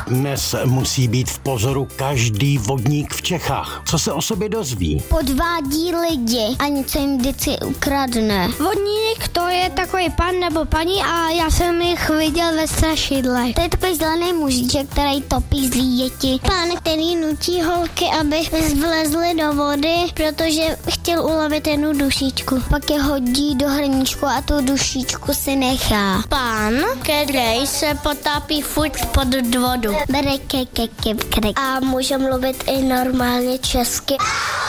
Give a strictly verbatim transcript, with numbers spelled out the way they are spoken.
Dnes musí být v pozoru každý vodník v Čechách. Co se o sobě dozví? Podvádí lidi a něco jim vždycky ukradne. Vodník to je takový pan nebo paní a já jsem jich viděl ve strašidle. To je takový zelený mužiček, který topí zlý děti. Pán, který nutí holky, aby vlezly do vody, protože chtěl ulovit jednu dušičku. Pak je hodí do hrníčku a tu dušičku si nechá. Pán, který se potápí furt pod vodu. Bere ke, ke, ke, ke. A může mluvit i normálně česky.